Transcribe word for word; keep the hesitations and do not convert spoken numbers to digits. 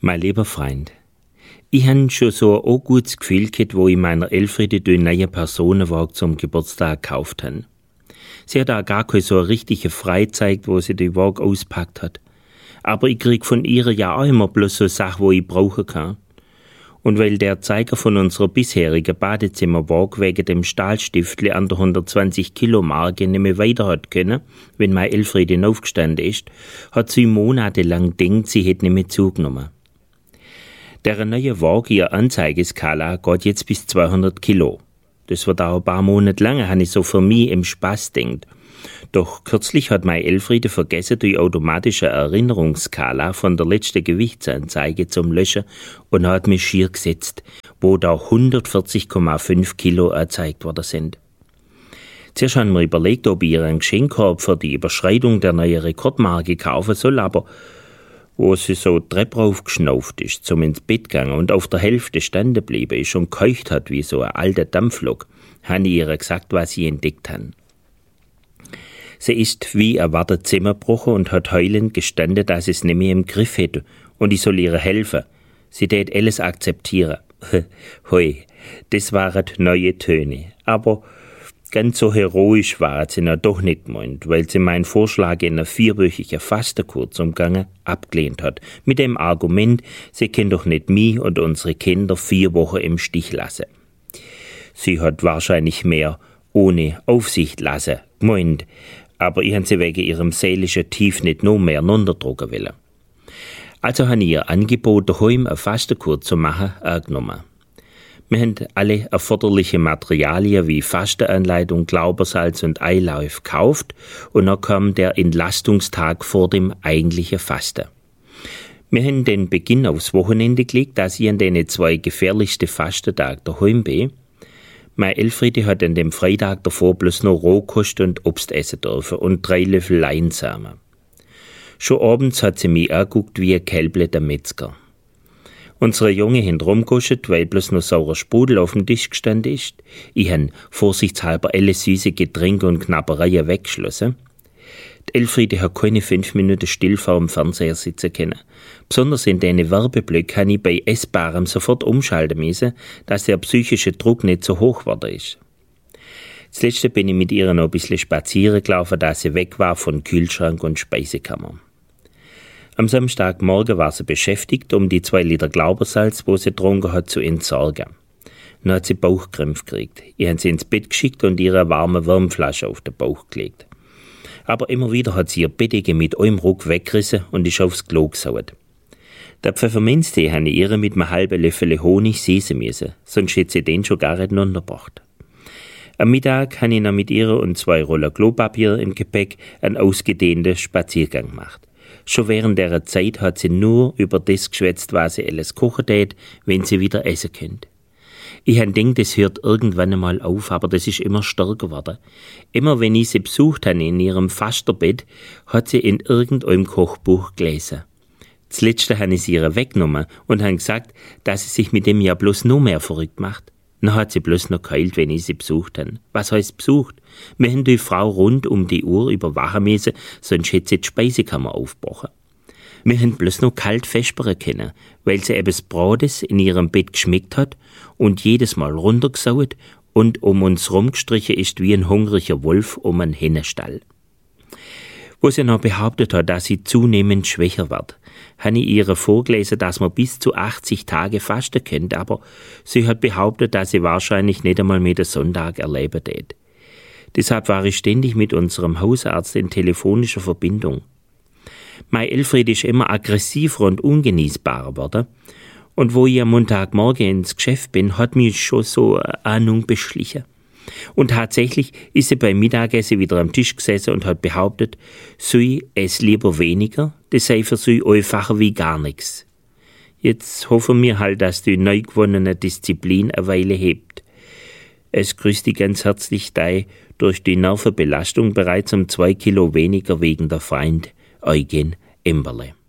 Mein lieber Freund, ich han schon so ein gutes Gefühl gehabt, wo ich meiner Elfriede den neuen Personenwagen zum Geburtstag gekauft han. Sie hat auch gar keine so eine richtige Freizeit, wo sie den Wagen auspackt hat. Aber ich krieg von ihr ja auch immer bloß so Sachen, wo ich brauchen kann. Und weil der Zeiger von unserer bisherigen Badezimmerwagen wegen dem Stahlstiftle an der hundertzwanzig Kilo Marke nicht mehr weiter hat können, wenn meine Elfriede aufgestanden ist, hat sie monatelang gedacht, sie hätte nicht mehr zugenommen. Der neue Wagen, ihr Anzeigeskala, geht jetzt bis zweihundert Kilo. Das wird auch ein paar Monate lang, habe ich so für mich im Spaß denkt. Doch kürzlich hat meine Elfriede vergessen, die automatische Erinnerungsskala von der letzten Gewichtsanzeige zum Löschen und hat mich schier gesetzt, wo da hundertvierzig Komma fünf Kilo erzeigt worden sind. Zuerst haben wir überlegt, ob ich ihr einen Geschenkkorb für die Überschreitung der neuen Rekordmarke kaufen soll, aber wo sie so die Treppe raufgeschnauft ist, zum ins Bett gegangen und auf der Hälfte standen geblieben ist und keucht hat wie so ein alter Dampflok, habe ich ihr gesagt, was sie entdeckt haben. Sie ist wie erwartet zusammengebrochen und hat heulend gestanden, dass sie es nicht mehr im Griff hätte und ich soll ihr helfen. Sie tät alles akzeptieren. Hoi, das waren neue Töne. Aber ganz so heroisch war sie noch doch nicht gemeint, weil sie meinen Vorschlag in einer vierwöchigen Fastenkur zum Gange abgelehnt hat. Mit dem Argument, sie kann doch nicht mich und unsere Kinder vier Wochen im Stich lassen. Sie hat wahrscheinlich mehr ohne Aufsicht lassen gemeint, aber ich han sie wegen ihrem seelischen Tief nicht noch mehr runterdrücken wollen. Also han ich ihr Angebot, daheim eine Fastenkur zu machen, angenommen. Wir haben alle erforderlichen Materialien wie Fastenanleitung, Glaubersalz und Eilauf gekauft und dann kam der Entlastungstag vor dem eigentlichen Fasten. Wir haben den Beginn aufs Wochenende gelegt, dass ich an den zwei gefährlichsten Fastentagen daheim bin. Meine Elfriede hat an dem Freitag davor bloß noch Rohkost und Obst essen dürfen und drei Löffel Leinsamen. Schon abends hat sie mich angeguckt wie ein Kälble der Metzger. Unsere Junge haben rumgekostet, weil bloß noch saurer Sprudel auf dem Tisch gestanden ist. Ich han vorsichtshalber alle süße Getränke und Knabbereien weggeschlossen. Die Elfriede hat keine fünf Minuten still vor dem Fernseher sitzen können. Besonders in diesen Werbeblöcken habe ich bei Essbarem sofort umschalten müssen, dass der psychische Druck nicht so hoch geworden ist. Zuletzt bin ich mit ihr noch ein bisschen spazieren gelaufen, da sie weg war von Kühlschrank und Speisekammer. Am Samstagmorgen war sie beschäftigt, um die zwei Liter Glaubersalz, wo sie getrunken hat, zu entsorgen. Dann hat sie Bauchkrämpfe gekriegt. Ich habe sie ins Bett geschickt und ihre warme Wärmflasche auf den Bauch gelegt. Aber immer wieder hat sie ihr Bettdecke mit einem Ruck weggerissen und ist aufs Klo gesaut. Der Pfefferminztee habe ich ihr mit einem halben Löffel Honig süßen müssen, sonst hätte sie den schon gar nicht untergebracht. Am Mittag habe ich noch mit ihr und zwei Rollen Klopapier im Gepäck einen ausgedehnten Spaziergang gemacht. Schon während der Zeit hat sie nur über das geschwätzt, was sie alles kochen tät, wenn sie wieder essen könnt. Ich han denkt, das hört irgendwann einmal auf, aber das ist immer stärker geworden. Immer wenn ich sie besucht habe in ihrem Fasterbett, hat sie in irgendeinem Kochbuch gelesen. Zuletzt habe ich sie ihr weggenommen und han gesagt, dass sie sich mit dem ja bloß noch mehr verrückt macht. Dann hat sie bloß noch geheult, wenn ich sie besucht habe. Was heißt besucht? Wir haben die Frau rund um die Uhr überwachen müssen, sonst hätte sie die Speisekammer aufgebrochen. Wir haben bloß noch kalt vespern können, weil sie etwas Brotes in ihrem Bett geschmeckt hat und jedes Mal runtergesaut und um uns rumgestrichen ist wie ein hungriger Wolf um einen Hennenstall. Wo sie noch behauptet hat, dass sie zunehmend schwächer wird, habe ich ihr vorgelesen, dass man bis zu achtzig Tage fasten könnte, aber sie hat behauptet, dass sie wahrscheinlich nicht einmal mehr den Sonntag erleben wird. Deshalb war ich ständig mit unserem Hausarzt in telefonischer Verbindung. Meine Elfriede ist immer aggressiver und ungenießbarer geworden. Und wo ich am Montagmorgen ins Geschäft bin, hat mich schon so eine Ahnung beschlichen. Und tatsächlich ist sie beim Mittagessen wieder am Tisch gesessen und hat behauptet, sie esse lieber weniger, das sei für sie einfacher wie gar nichts. Jetzt hoffen wir halt, dass die neu gewonnene Disziplin eine Weile hebt. Es grüßt dich ganz herzlich, dei durch die Nervenbelastung bereits um zwei Kilo weniger wegen der Freund Eugen Imberle.